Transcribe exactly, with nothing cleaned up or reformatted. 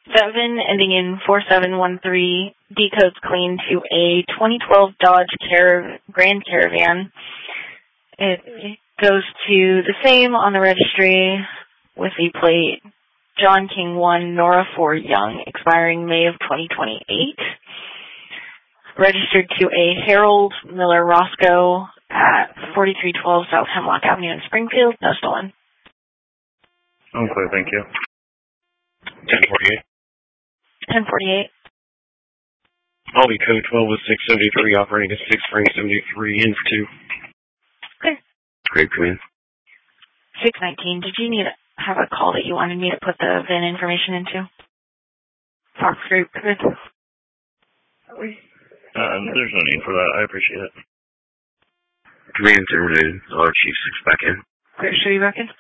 That V I N ending in four seven one three decodes clean to a twenty twelve Dodge Car- Grand Caravan. It goes to the same on the registry with the plate John King one, Nora four Young, expiring May of twenty twenty-eight. Registered to a Harold Miller Roscoe at forty-three twelve South Hemlock Avenue in Springfield. No stolen. I'm clear, thank you. ten forty-eight. ten forty-eight. Audi code twelve oh six seventy-three, operating at six frame seventy-three, in for two. Okay. Great, come in. six nineteen, did you need to have a call that you wanted me to put the V I N information into? Fox Group, good. Um, there's no need for that. I appreciate it. Command terminated. Our chief six back in. Clear, should be back in?